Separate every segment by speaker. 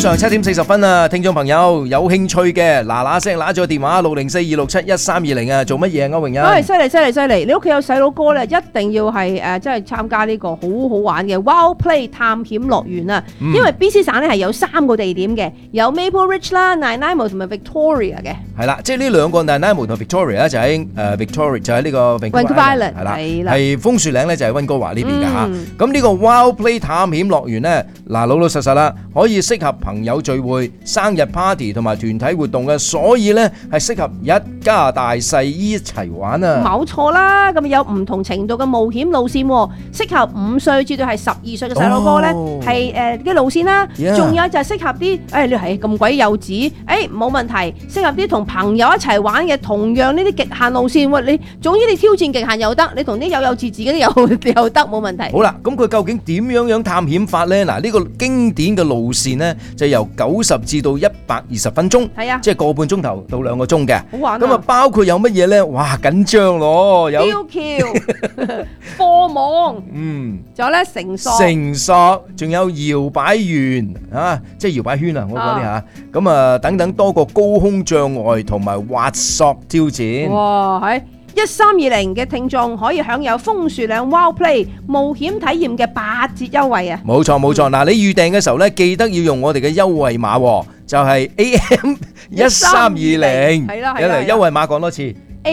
Speaker 1: 上7點40分啊，聽眾朋友有興趣嘅嗱聲拿咗個電話60426712320啊，做乜嘢啊？歐榮欣，
Speaker 2: 犀利！你屋企有細佬哥咧，一定要係即係參加呢個好好玩嘅 Wild Play 探險樂園啊！因為 BC 省咧係有3個地點嘅，有 Maple Ridge 啦、Nanaimo 同埋 Victoria 嘅。係
Speaker 1: 啦，即係呢兩個 Nanaimo 同 Victoria 咧就喺Victoria 就喺呢個
Speaker 2: Vancouver Island
Speaker 1: 係啦，係楓樹嶺咧就喺溫哥華呢邊㗎嚇。咁呢個 Wild Play 探險樂園咧，嗱老實啦，可以適合朋友聚會、生日 party 同埋團體活動嘅，所以咧係適合一家大細一齊玩啊！
Speaker 2: 冇錯啦，咁有唔同程度嘅冒險路線，適合5歲至到係12歲嘅細路哥咧，係嘅路線啦。仲有就係適合啲你係咁鬼幼稚，冇問題，適合啲同朋友一齊玩嘅，同樣呢啲極限路線，你總之你挑戰極限又得，你同啲幼稚嗰啲又得，冇問題。
Speaker 1: 好啦，咁佢究竟點樣探險法咧？嗱，呢個經典嘅路線咧，就由90至到120分鐘，係啊，即係個半鐘頭到2個鐘嘅。好玩啊！咁啊，包括有乜嘢咧？哇，緊張咯，有
Speaker 2: 吊橋、貨網，仲有咧繩
Speaker 1: 索，仲有搖擺員啊，即係搖擺圈啊，我講啲嚇。咁啊，等等多個高空障礙同埋滑索挑戰。
Speaker 2: 哇，係1320嘅聽眾可以享有楓樹嶺 Wild Play 冒險體驗嘅8折優惠啊！
Speaker 1: 冇錯，嗱，你預訂嘅時候咧，記得要用我哋嘅優惠碼，就係 AM1320。係啦，一嚟優惠碼講多次。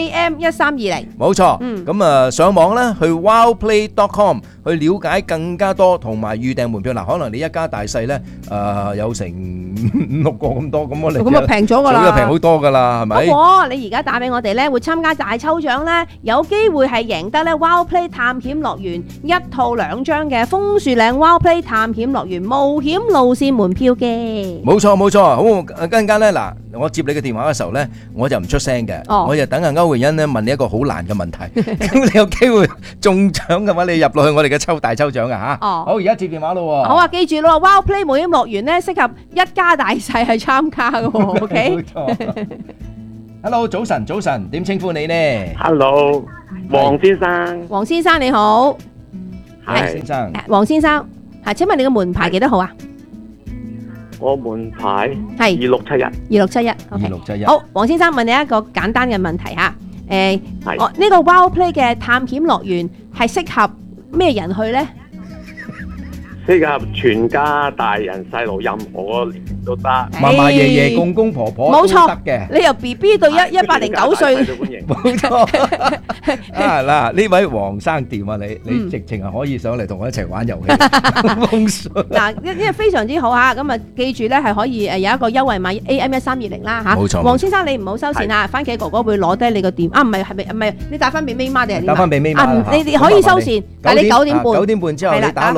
Speaker 2: AM1320，
Speaker 1: 冇錯。咁啊，上網咧去 wildplay.com 去了解更加多同埋預訂門票。嗱，可能你一家大細咧，有成5-6個咁多，咁我哋
Speaker 2: 咁啊平咗噶啦，
Speaker 1: 咁啊平好多噶啦，係咪？
Speaker 2: 不過你而家打俾我哋咧，會參加大抽獎咧，有機會係贏得咧 Wild Play 探險樂園1套2張嘅楓樹嶺 Wild Play 探險樂園冒險路線門票嘅。
Speaker 1: 冇錯。好，陣間咧嗱，我接你嘅電話嘅時候咧，我就唔出聲嘅，我就等阿歐榮欣咧問你一個好難嘅問題，咁你有機會中獎嘅話，你入落去我哋嘅大抽獎啊嚇！好，而家接電話咯。
Speaker 2: 好啊，記住咯 ，Wild Play 冒險樂園咧適合一家大細去參加嘅喎。OK。冇錯。
Speaker 1: Hello， 早晨，點稱呼你呢
Speaker 3: ？Hello， 黃先生。
Speaker 2: 黃先生你好。
Speaker 1: 係先生。
Speaker 2: 黃先生，請問你嘅門牌幾多號啊？
Speaker 3: 我門牌係2671。
Speaker 2: 2671。2671。好，黃先生問你一個簡單嘅問題嚇。呢個 Wild Play 嘅探險樂園係適合咩人去咧？
Speaker 3: 適合全家大人細路，任何年齡都得，
Speaker 1: 嫲嫲爺爺公公婆婆都得嘅。
Speaker 2: 你由 BB 到109歲，
Speaker 1: 冇錯。嗱，呢位黃生掂啊，你直情係可以上嚟同我一齊玩遊戲。
Speaker 2: 嗱，呢個非常之好嚇，咁啊記住咧係可以有一個優惠碼 AM1320啦嚇。冇錯。黃先生你唔好收線啊，番茄哥哥會攞低你個電唔係，你打翻俾咪媽定係點？
Speaker 1: 打翻俾咪媽。
Speaker 2: 你可以收線，但係你9點半。
Speaker 1: 9點半之後你打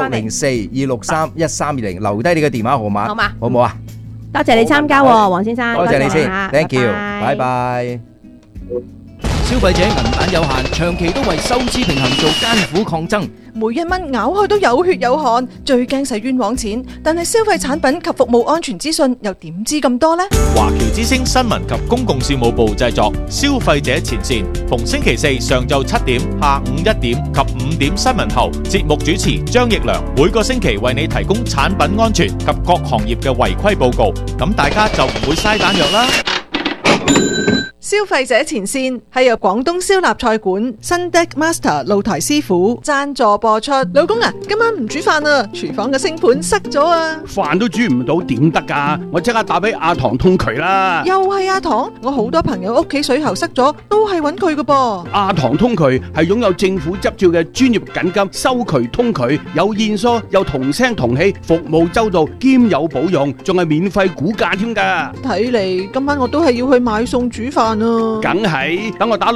Speaker 1: 604-263-1320，留低你嘅電話號碼，好嘛？好唔好啊？
Speaker 2: 多謝你參加喎，黃先生。
Speaker 1: 多謝你先 ，Thank you，拜拜。消費者銀彈有限，長期都為收支平衡做艱苦抗爭。
Speaker 4: 每一蚊咬開都有血有汗，最驚使冤枉錢。但係消費產品及服務安全資訊又點知咁多呢？
Speaker 5: 華僑之聲新聞及公共事務部製作，消費者前線，逢星期四上晝7點、下午1點及5點新聞後，節目主持張奕良每個星期為你提供產品安全及各行業嘅違規報告，咁大家就唔會嘥彈藥啦。
Speaker 4: 消費者前線係由廣東燒臘菜館新 Deck Master 露台師傅贊助播出。老公啊，今晚唔煮飯啊，廚房嘅星盤塞咗啊！
Speaker 6: 飯都煮唔到點得㗎？我即刻打俾阿唐通渠啦！
Speaker 4: 又係阿唐，我好多朋友屋企水喉塞咗，都係揾佢㗎噃。
Speaker 6: 阿唐通渠係擁有政府執照嘅專業緊急收渠通渠，有現疏，有同聲同氣，服務周到，兼有保用，仲係免費估價添㗎。
Speaker 4: 睇嚟今晚我都係要去買餸煮飯。
Speaker 6: 梗係，等我打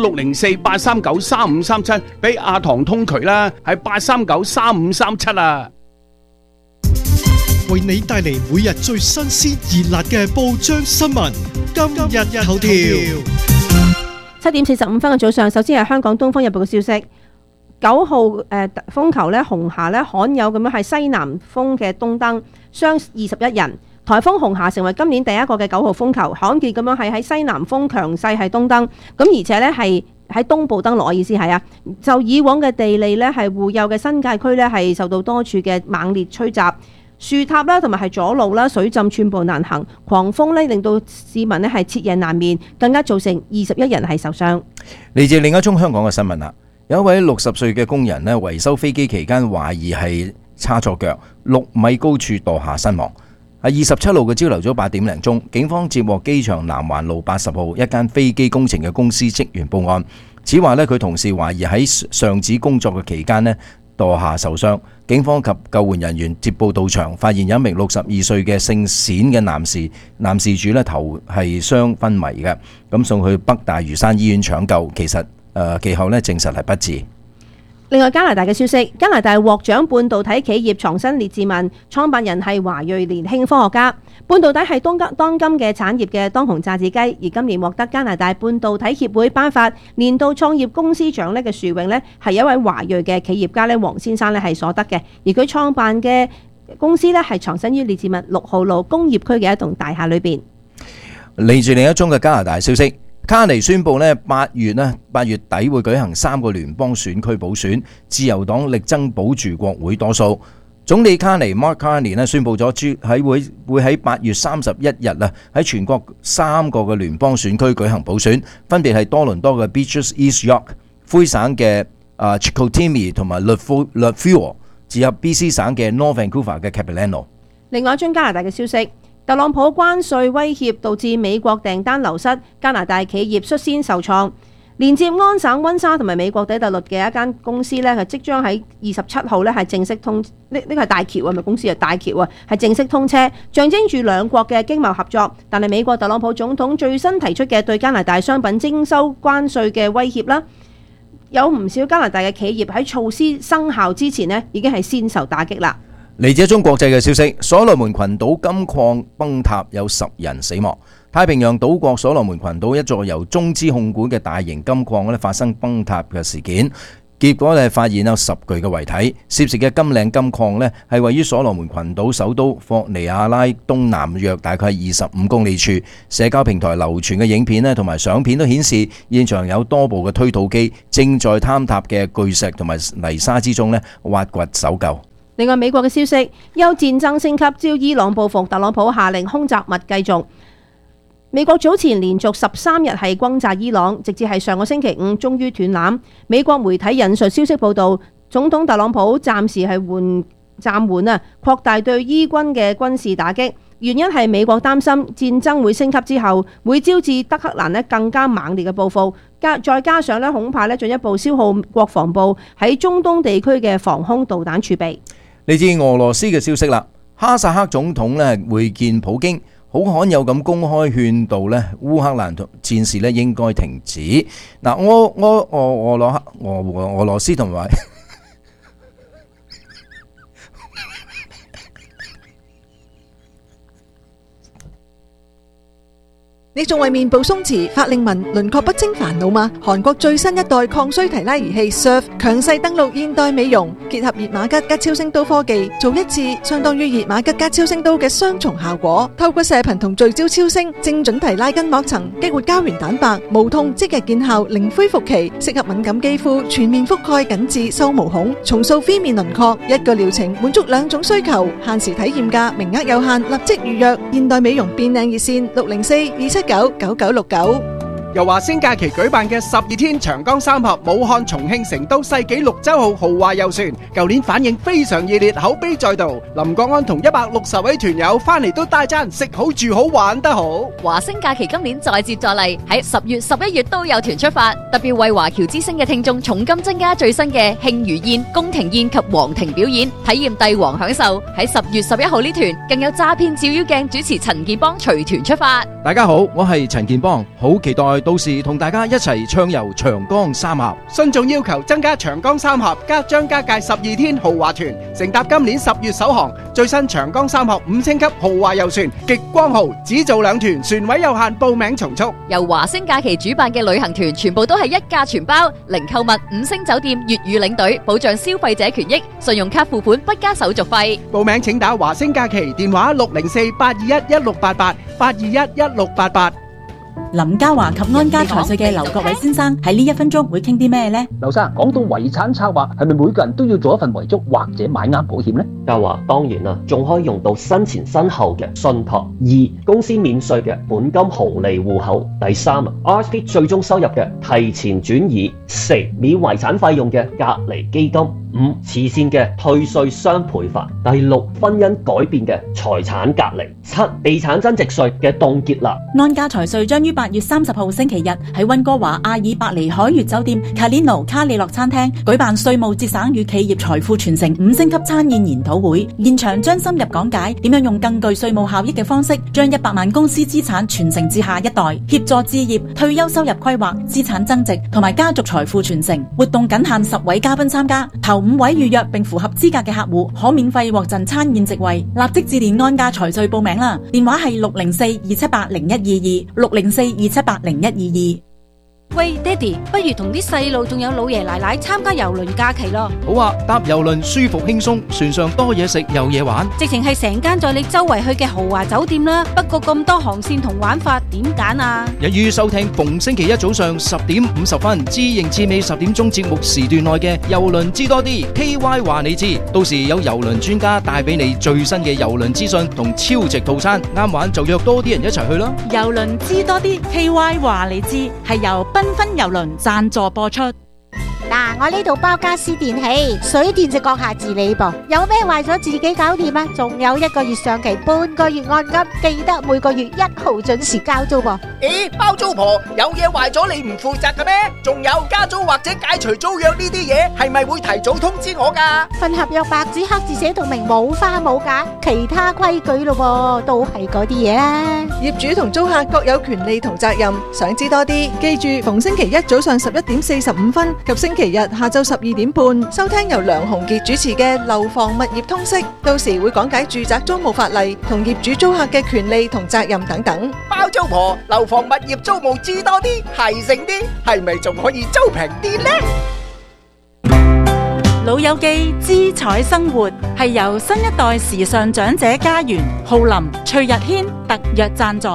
Speaker 6: 604-839-3537俾阿唐通渠啦，係839-3537啊！
Speaker 7: 為你帶嚟每日最新鮮熱辣嘅報章新聞，今日頭條。
Speaker 2: 7點45分嘅早上，首先係香港東方日報嘅消息。9號風球咧，紅霞咧罕有咁樣係西南風嘅東登，傷21人。颱風紅霞成為今年第一個嘅9號風球，罕見咁樣係喺西南風強勢係東登，咁而且咧係喺東部登陸，我意思係啊，就以往嘅地利咧係護佑嘅新界區咧係受到多處嘅猛烈吹襲。 樹塌啦，同埋係阻路啦，水浸寸步難行，狂風咧令到市民咧係徹夜難眠，更加造成21人係受傷。
Speaker 1: 嚟自另一宗香港嘅新聞啦，有一位60歲嘅工人咧維修飛機期間懷疑係叉錯腳，6米高處墮下身亡。喺27號嘅朝頭早8點零鐘，警方接獲機場南環路80號一間飛機工程嘅公司職員報案，指話咧佢同事懷疑喺上址工作嘅期間咧墮下受傷。警方及救援人員接報到場，發現有一名62歲嘅姓冼嘅男事主咧頭係傷昏迷嘅，咁送去北大嶼山醫院搶救，其後咧證實係不治。
Speaker 2: 另外，加拿大嘅消息，加拿大獲獎半導體企業創新列治文，創辦人係華裔年輕科學家。半導體係當今嘅產業嘅當紅炸子雞，而今年獲得加拿大半導體協會頒發年度創業公司獎呢嘅殊榮呢，係一位華裔嘅企業家呢黃先生呢係所得嘅，而佢創辦嘅公司呢係藏身於列治文6號路工業區嘅一棟大廈裏邊。
Speaker 1: 嚟自另一宗嘅加拿大消息。卡尼宣布咧8月底會舉行3個聯邦選區補選，自由黨力爭保住國會多數。總理卡尼 Mark Carney 宣布咗會喺8月31日喺全國3個嘅聯邦選區舉行補選，分別係多倫多嘅 Beaches East York、魁省嘅Chicoutimi 同埋 Leflore， 至入 BC 省嘅 North Vancouver 嘅 Capilano。
Speaker 2: 另外一宗加拿大嘅消息。特朗普關稅威脅導致美國訂單流失，加拿大企業率先受創。連接安省溫莎同埋美國底特律嘅一間公司呢，係即將喺27號呢係正式通呢個係大橋啊，咪公司係大橋啊，係正式通車，象徵住兩國嘅經貿合作。但係美國特朗普總統最新提出嘅對加拿大商品徵收關稅嘅威脅啦，有唔少加拿大嘅企業喺措施生效之前呢已經係先受打擊啦。
Speaker 1: 嚟自一宗國際嘅消息，所羅門群島金礦崩塌，有10人死亡。太平洋島國所羅門群島一座由中資控股嘅大型金礦發生崩塌嘅事件，結果係發現有10具嘅遺體。涉事嘅金嶺金礦係位於所羅門群島首都霍尼亞拉東南約大概25公里處。社交平台流傳嘅影片同埋相片都顯示，現場有多部嘅推土機正在坍塌嘅巨石同埋泥沙之中挖掘搜救。
Speaker 2: 另外，美國嘅消息，憂戰爭升級，招伊朗報復，特朗普下令空襲物繼續。美國早前連續13日係轟炸伊朗，直至係上個星期5終於斷纜。美國媒體引述消息報導，總統特朗普暫時係暫緩擴大對伊軍嘅軍事打擊，原因係美國擔心戰爭會升級之後，會招致德黑蘭更加猛烈嘅報復，再加上恐怕進一步消耗國防部喺中東地區嘅防空導彈儲備。
Speaker 1: 嚟自俄羅斯嘅消息啦，哈薩克總統會見普京，好罕有咁公開勸導烏克蘭戰事應該停止。嗱，俄羅斯同埋
Speaker 4: 你仲為面部鬆弛、法令紋、輪廓不清煩惱嗎？韓國最新一代抗衰提拉儀器 Surf 強勢登陸現代美容，結合熱瑪吉加超聲刀科技，做一次相當於熱瑪吉加超聲刀嘅雙重效果。透過射頻同聚焦超聲，精準提拉筋膜層，激活膠原蛋白，無痛即日見效，零恢復期，適合敏感肌膚，全面覆蓋緊致收毛孔，重塑 V 面輪廓。一個療程滿足2種需求，限時體驗價，名額有限，立即預約。現代美容變靚熱線604-279-9969。
Speaker 6: 由華星假期舉辦嘅12天長江三峽武漢、重慶、成都世紀綠洲號豪華遊船，舊年反應非常熱烈，口碑再度。林國安同160位團友翻嚟都大讚食好住好玩得好。
Speaker 8: 華星假期今年再接再厲，喺10月、11月都有團出發，特別為華僑之星嘅聽眾重金增加最新嘅慶餘宴、宮廷宴及皇庭表演，體驗帝王享受。喺10月11號呢團更有詐騙照妖鏡主持陳建邦隨團出發。
Speaker 1: 大家好，我係陳建邦，好期待到時同大家一齊暢遊長江三峽。
Speaker 6: 信眾要求增加長江三峽加張家界12天豪華團，乘搭今年10月首航最新長江三峽5星級豪華遊船極光號，只做2團，船位有限，報名從速。
Speaker 8: 由華星假期主辦嘅旅行團全部都係一價全包，零購物、5星酒店、粵語領隊，保障消費者權益，信用卡付款不加手續費。
Speaker 6: 報名請打華星假期電話604-821-1688 821-1688。
Speaker 9: 林嘉華及安家財稅嘅劉國偉先生喺呢1分鐘會傾啲咩呢？
Speaker 10: 劉生，講到遺產策劃，係咪每個人都要做一份遺囑或者買啱保險呢？
Speaker 11: 嘉華，當然啦，仲可以用到身前身後嘅信託。2、公司免稅嘅本金紅利戶口。第3、RSP 最終收入嘅提前轉移。4、免遺產費用嘅隔離基金。5、慈善嘅退稅雙倍法。第6、婚姻改變嘅財產隔離。7、地產增值稅嘅凍結啦。
Speaker 9: 安家財稅將於8月30號星期日喺溫哥華阿爾伯尼海悅酒店卡利諾卡里諾餐廳舉辦稅務節省與企業財富傳承5星級餐宴研討會，現場將深入講解點樣用更具稅務效益嘅方式，將100萬公司資產傳承至下一代，協助置業、退休收入規劃、資產增值同埋家族財富傳承。活動僅限10位嘉賓參加，頭5位預約並符合資格嘅客戶可免費獲贈餐宴席位，立即致電安家財稅報名啦！電話係604-278-0122，604-278-0122。
Speaker 12: 喂，爹哋，不如同啲細路仲有老爺奶奶參加郵輪假期咯。
Speaker 1: 好啊，搭郵輪舒服輕鬆，船上多嘢食有嘢玩，
Speaker 12: 直情係成間載你周圍去嘅豪華酒店啦。不過咁多航線同玩法，點揀啊？
Speaker 1: 一於收聽逢星期一早上10點50分，至仍至尾10點鐘節目時段內嘅郵輪知多啲 KY 話你知，到時有郵輪專家帶俾你最新嘅郵輪資訊同超值套餐，啱玩就約多啲人一齊去啦。
Speaker 9: 郵輪知多啲 KY 話你知係由繽紛郵輪贊助播出。
Speaker 13: 嗱，我呢度包家私電器，水電就閣下自理噃。有咩壞咗自己搞掂啊？仲有1個月上期，半個月按金，記得每個月1號準時交租噃。
Speaker 14: 咦，包租婆，有嘢壞咗你唔負責嘅咩？仲有加租或者解除租約呢啲嘢，係咪會提早通知我㗎？
Speaker 13: 份合約白紙黑字寫到明，冇花冇假，其他規矩咯喎，都係嗰啲嘢啦。
Speaker 4: 業主同租客各有權利同責任，想知多啲，記住逢星期一早上11點45分及星期日下晝12點半，收聽由梁鴻傑主持嘅《樓房物業通識》，到時會講解住宅租務法例同業主租客嘅權利同責任等等。
Speaker 14: 包租婆，樓房物業租務知多啲，係剩啲，係咪仲可以租平啲呢？
Speaker 9: 老友記姿彩生活係由新一代時尚長者家園浩林、徐日軒特約贊助。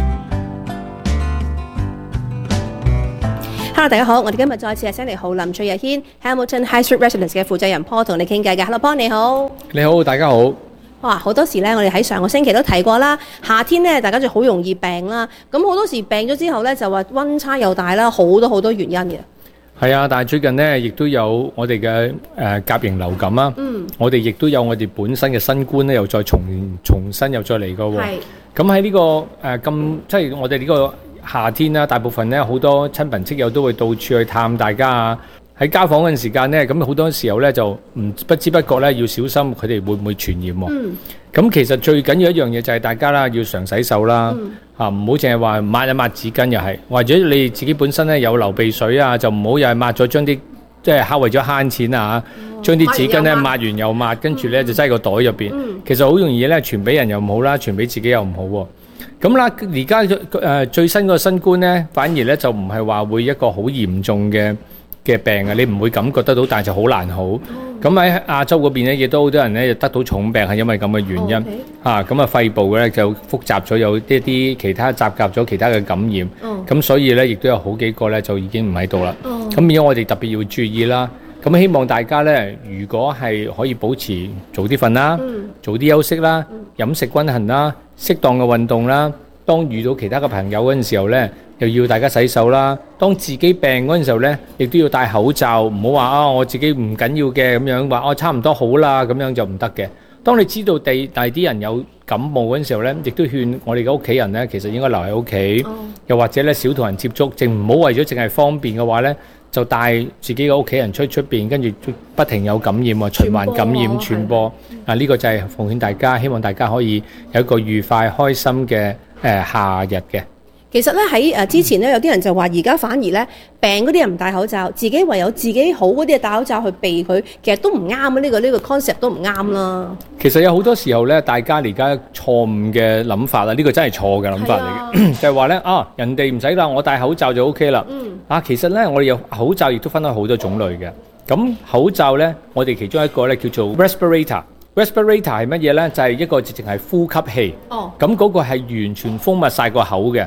Speaker 2: Hello， 大家好，我哋今日再次係請嚟浩林、徐日軒 Hamilton High Street Residence 嘅負責人 Paul 同你傾偈嘅。Hello Paul， 你好。
Speaker 15: 你好，大家好。
Speaker 2: 哇，好多時咧，我哋喺上個星期都提過啦。夏天咧，大家就好容易病啦。咁好多時病咗之後咧，就話溫差又大啦，好多原因嘅。
Speaker 15: 係啊，但係最近咧，亦都有我哋嘅甲型流感啊。我哋亦都有我哋本身嘅新冠咧，又再重新又再嚟過喎。係。咁喺呢個即係我哋呢個夏天啦，大部分咧好多親朋戚友都會到處去探大家啊。喺家訪嗰陣時間咧，咁好多時候咧就不知不覺咧要小心佢哋會唔會傳染喎。咁其實最緊要一樣嘢就係大家啦，要常洗手啦，唔好淨係話抹一抹紙巾又係，或者你自己本身咧有流鼻水啊，就唔好又係抹咗將啲即係為咗慳錢啊，將啲紙巾咧抹完又抹，跟住咧就擠個袋入邊。其實好容易咧傳俾人又唔好啦，傳俾自己又唔好喎。咁啦，而家最新嗰個新冠咧，反而咧就唔係話會一個好嚴重嘅病啊，你唔會感覺得到，但係就好難好。咁喺亞洲嗰邊咧，亦都好多人咧得到重病，係因為咁嘅原因。咁啊肺部咧就複雜咗，有一啲其他雜夾咗其他嘅感染。咁所以咧，亦都有好幾個咧就已經唔喺度啦。咁變咗我哋特別要注意啦。咁希望大家咧，如果係可以保持早啲瞓啦，早啲休息啦，飲食均衡啦，適當嘅運動啦。當遇到其他嘅朋友嗰陣時候咧，又要大家洗手啦。當自己病嗰陣時候咧，亦都要戴口罩，唔好話我自己唔緊要嘅咁樣，話差唔多好啦，咁樣就唔得嘅。當你知道第啲人有感冒嗰陣時候咧，亦都勸我哋嘅屋企人咧，其實應該留喺屋企，又或者咧少同人接觸，淨唔好為咗淨係方便嘅話咧，就帶自己嘅屋企人出邊，跟住不停有感染喎，循環感染傳播。呢個就係奉勸大家，希望大家可以有一個愉快開心嘅夏日嘅。
Speaker 2: 其實咧喺之前咧，有啲人就話而家反而咧病嗰啲人唔戴口罩，自己唯有自己好嗰啲戴口罩去避佢，其實都唔啱啊！呢個 concept 都唔啱啦。
Speaker 15: 其實有好多時候咧，大家而家錯誤嘅諗法啦，呢個真係錯嘅諗法嚟嘅，就係話咧人哋唔使啦，我戴口罩就 OK 啦。其實咧我哋有口罩亦都分開好多種類嘅。咁口罩咧，我哋其中一個咧叫做 respirator。respirator 係乜嘢咧？就係一個直情係呼吸器。咁嗰個係完全封密晒個口嘅。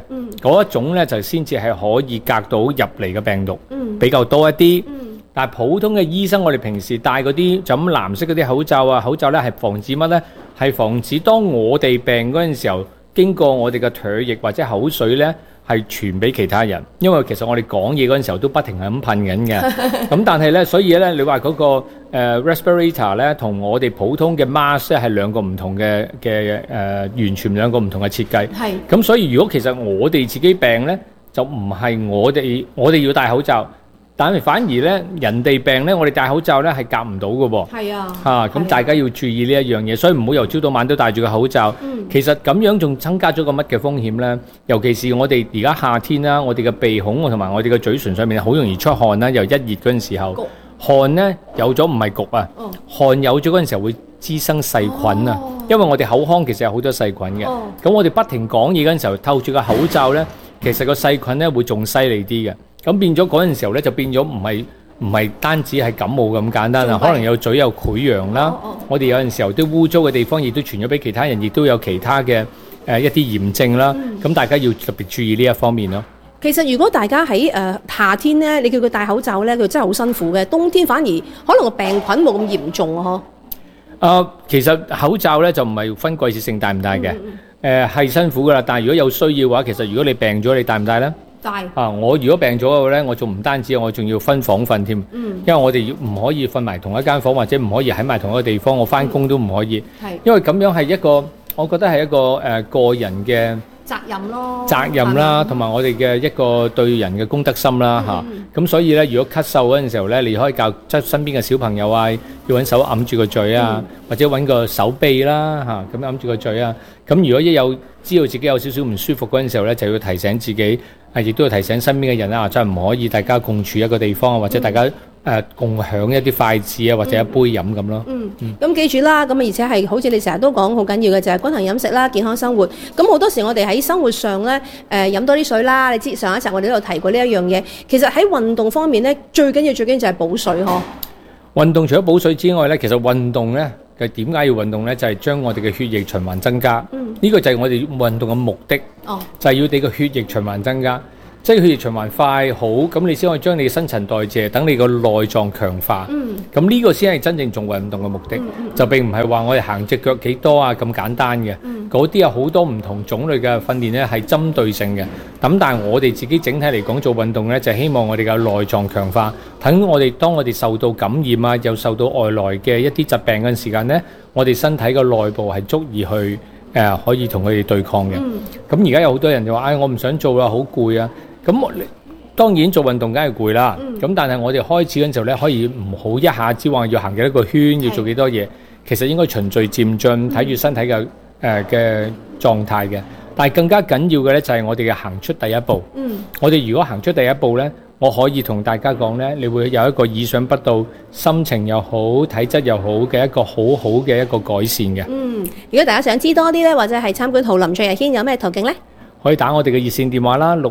Speaker 15: 嗰一種咧就先至係可以隔到入嚟嘅病毒比較多一啲。但係普通嘅醫生，我哋平時戴嗰啲就咁藍色嗰啲口罩啊，口罩咧係防止乜咧？係防止當我哋病嗰陣時候，經過我哋嘅唾液或者口水咧，係傳俾其他人。因為其實我哋講嘢嗰陣時候都不停係咁噴緊嘅。咁但係咧，所以咧，你話嗰個respirator 咧，同我哋普通嘅 mask 咧係兩個唔同嘅完全兩個唔同嘅設計。
Speaker 2: 係。
Speaker 15: 咁所以如果其實我哋自己病咧，就唔係我哋要戴口罩。但係反而咧，人哋病咧，我哋戴口罩咧係隔唔到嘅喎。
Speaker 2: 係啊。
Speaker 15: 咁大家要注意呢一樣嘢，所以唔好由朝到晚都戴住個口罩。其實咁樣仲增加咗個乜嘅風險咧？尤其是我哋而家夏天啦，我哋嘅鼻孔同埋我哋嘅嘴唇上面好容易出汗啦，又一熱嗰陣時候，汗咧有咗唔係焗啊，汗有咗嗰陣時候會滋生細菌啊。因為我哋口腔其實有好多細菌嘅，咁我哋不停講嘢嗰陣時候透住個口罩咧，其實個細菌咧會仲犀利啲嘅。咁變咗嗰陣時候咧，就變咗唔係單止係感冒咁簡單啦，可能有嘴有潰瘍啦。我哋有陣時候啲污糟嘅地方亦都傳咗俾其他人，亦都有其他嘅一啲炎症啦。咁大家要特別注意呢一方面咯。
Speaker 2: 其實如果大家喺夏天咧，你叫佢戴口罩咧，佢真係好辛苦嘅。冬天反而可能個病菌冇咁嚴重啊，
Speaker 15: 其實口罩咧就唔係分季節性戴唔戴嘅，係辛苦噶啦。但係如果有需要嘅話，其實如果你病咗，你戴唔戴咧？我如果病咗嘅話咧，我仲唔單止，我仲要分房瞓添。因為我哋唔可以瞓埋同一間房，或者唔可以喺埋同一個地方。我翻工都唔可以。因為咁樣係一個，我覺得係一個個人嘅責任啦，同埋我哋嘅一個對人嘅公德心啦嚇。咁所以咧，如果咳嗽嗰陣時候咧，你可以教身邊嘅小朋友啊，要揾手揞住個嘴啊，或者揾個手臂啦嚇，咁揞住個嘴啊。咁如果一有知道自己有少少唔舒服嗰陣時候咧，就要提醒自己，亦都要提醒身邊嘅人啦，真係唔可以大家共處一個地方啊，或者大家共享一啲筷子啊，或者一杯飲咁咯。
Speaker 2: 咁記住啦，咁而且係好似你成日都講好緊要嘅就係均衡飲食啦，健康生活。咁好多時我哋喺生活上咧，飲多啲水啦。你知上一集我哋都有提過呢一樣嘢。其實喺運動方面咧，最緊要就係補水嗬。
Speaker 15: 運動除咗補水之外咧，其實運動咧嘅點解要運動咧？就係將我哋嘅血液循環增加。呢個就係我哋運動嘅目的，就係要你個血液循環增加。即係血液循環快好，咁你先可以將你嘅新陳代謝，等你個內臟強化。咁呢個先係真正做運動嘅目的，就並唔係話我哋行隻腳幾多啊咁簡單嘅。嗰啲有好多唔同種類嘅訓練咧，係針對性嘅。咁但係我哋自己整體嚟講做運動咧，就係希望我哋嘅內臟強化，等我哋當我哋受到感染啊，又受到外來嘅一啲疾病嘅時間咧，我哋身體嘅內部係足以去可以同佢哋對抗嘅。咁而家有好多人就話：我唔想做啦，好攰啊！咁當然做運動梗係攰啦，咁但係我哋開始嗰陣時候咧，可以唔好一下子話要行幾多個圈，要做幾多嘢，其實應該循序漸進，睇住身體嘅狀態嘅。但係更加緊要嘅咧，就係我哋嘅行出第一步。我哋如果行出第一步咧，我可以同大家講咧，你會有一個意想不到，心情又好，體質又好嘅一個好好嘅一個改善嘅。
Speaker 2: 如果大家想知多啲咧，或者係參觀浩林翠日軒，有咩途徑咧？
Speaker 15: 可以打我哋嘅熱線電話啦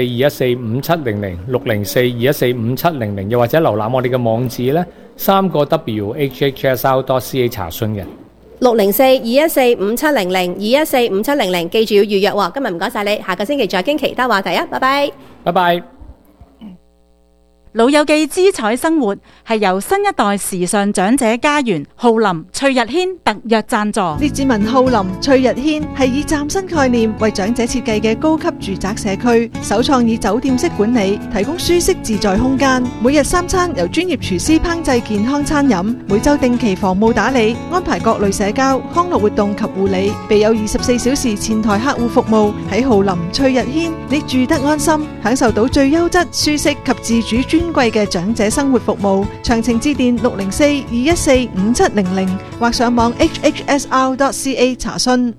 Speaker 15: ，604-214-5700，604-214-5700，又或者瀏覽我哋嘅網址咧，3個WHHSR.ca 查詢嘅。
Speaker 2: 604-214-5700，214-5700，記住要預約喎。今日唔該晒你，下個星期再傾其他話題啊，拜拜。
Speaker 15: 拜拜。
Speaker 9: 老友記姿彩生活係由新一代時尚長者家園浩林翠日軒特約贊助。
Speaker 4: 列治文浩林翠日軒係以嶄新概念為長者設計嘅高級住宅社區，首創以酒店式管理，提供舒適自在空間。每日三餐由專業廚師烹製健康餐飲，每週定期房務打理，安排各類社交康樂活動及護理，備有24小時前台客戶服務。喺浩林翠日軒，你住得安心，享受到最優質、舒適及自主尊貴嘅長者生活服務。詳情致電604-214-5700或上網 hhsr.ca 查詢。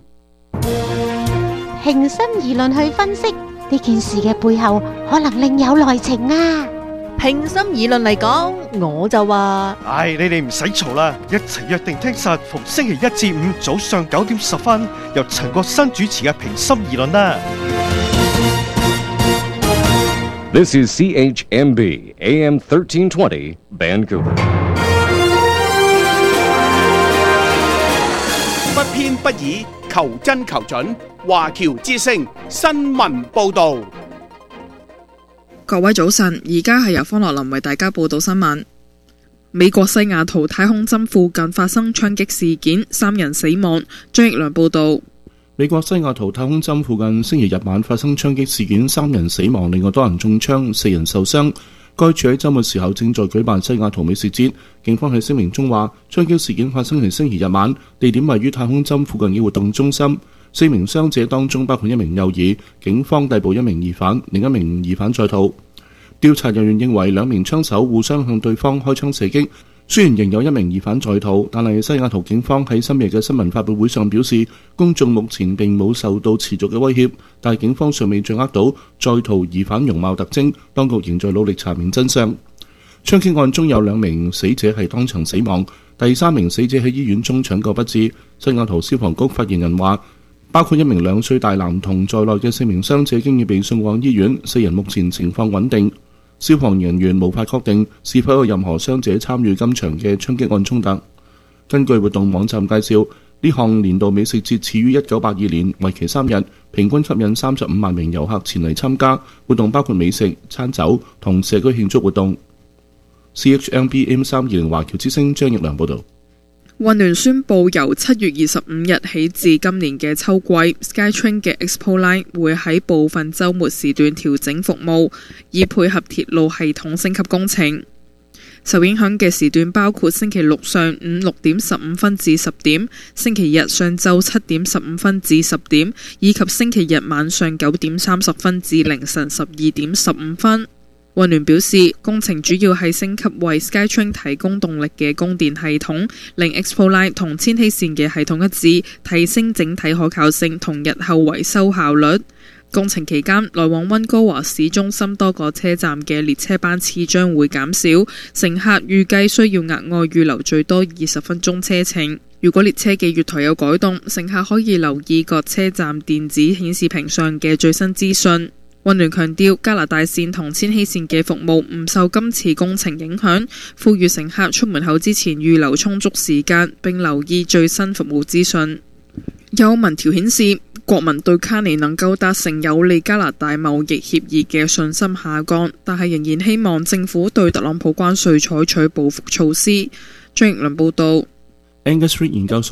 Speaker 13: 平心而論去分析呢件事嘅背後，可能另有內情啊！
Speaker 4: 平心而論嚟講，我就話：
Speaker 7: 你哋唔使嘈啦，一齊約定聽實逢星期一至五早上9點10分，由陳國新主持嘅平心而論啦。
Speaker 16: This is CHMB AM 1320 Vancouver。
Speaker 14: 不偏不倚，給
Speaker 6: 求真求準。華僑之聲新聞報導。
Speaker 17: 各位早晨，而家係由方樂林為大家報道新聞。美國西雅圖太空針附近發生槍擊事件，3人死亡。張奕良報道。
Speaker 18: 美國西雅圖太空針附近星期日晚發生槍擊事件，3人死亡，另外多人中槍，4人受傷。該處喺週末時候正在舉辦西雅圖美食節。警方喺聲明中話，槍擊事件發生喺星期日晚，地點位於太空針附近嘅活動中心。4名傷者當中包括1名幼兒。警方逮捕1名疑犯，另1名疑犯在逃。調查人員認為2名槍手互相向對方開槍射擊。雖然仍有1名疑犯在逃，但係西雅圖警方喺深夜嘅新聞發佈會上表示，公眾目前並冇受到持續嘅威脅，但係警方尚未掌握到在逃疑犯容貌特徵，當局仍在努力查明真相。槍擊案中有2名死者係當場死亡，第3名死者喺醫院中搶救不治。西雅圖消防局發言人話，包括1名2歲大男童在內嘅4名傷者經已被送往醫院，4人目前情況穩定。消防人員無法確定是否有任何傷者參與今場嘅槍擊案衝突。根據活動網站介紹，呢項年度美食節始於1982年，為期3日，平均吸引35萬名遊客前嚟參加。活動包括美食、餐酒同社區慶祝活動。CHMB AM320 華僑之聲張奕良報導。
Speaker 17: 運聯宣布由7月25日起至今年嘅秋季 ，SkyTrain 嘅 Expo Line 會喺部分週末時段調整服務，以配合鐵路系統升級工程。受影響嘅時段包括星期六上午6點15分至10點，星期日上晝7點15分至10點，以及星期日晚上9點30分至凌晨12點15分。運聯表示，工程主要係升級為 SkyTrain 提供動力嘅供電系統，令 Expo Line 同千禧線嘅系統一致，提升整體可靠性同日後維修效率。工程期間，來往溫哥華市中心多個車站嘅列車班次將會減少，乘客預計需要額外預留最多20分鐘車程。如果列車嘅月台有改動，乘客可以留意各車站電子顯示屏上嘅最新資訊。運聯強調，加拿大線同千禧線嘅服務唔受今次工程影響，呼籲乘客出門口之前預留充足時間，並留意最新服務資訊。有民調顯示，國民對卡尼能夠達成有利加拿大貿易協議嘅信心下降，但係仍然希望政府對特朗普關稅採取報復措施。張奕倫報導。
Speaker 18: Angus Reid 研究所